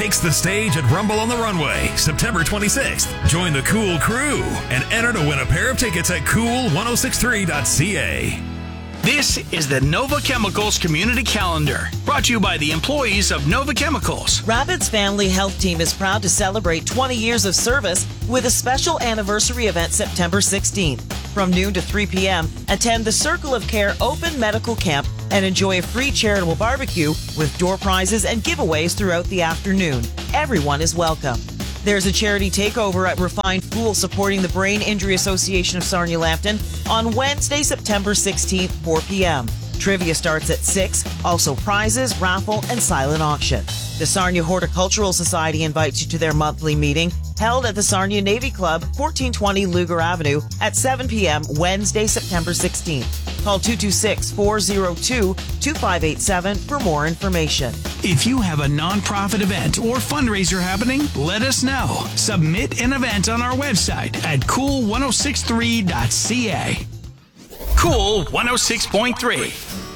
takes the stage at Rumble on the Runway, September 26th. Join the Cool Crew and enter to win a pair of tickets at cool1063.ca. This is the Nova Chemicals Community Calendar, brought to you by the employees of Nova Chemicals. Rapids Family Health Team is proud to celebrate 20 years of service with a special anniversary event September 16th. From noon to 3 p.m., attend the Circle of Care Open Medical Camp and enjoy a free charitable barbecue with door prizes and giveaways throughout the afternoon. Everyone is welcome. There's a charity takeover at Refined Fool supporting the Brain Injury Association of Sarnia-Lambton on Wednesday, September 16th, 4 p.m. Trivia starts at 6, also prizes, raffle, and silent auction. The Sarnia Horticultural Society invites you to their monthly meeting held at the Sarnia Navy Club, 1420 Lugar Avenue at 7 p.m. Wednesday, September 16th. Call 226-402-2587 for more information. If you have a nonprofit event or fundraiser happening, let us know. Submit an event on our website at cool1063.ca. Cool 106.3.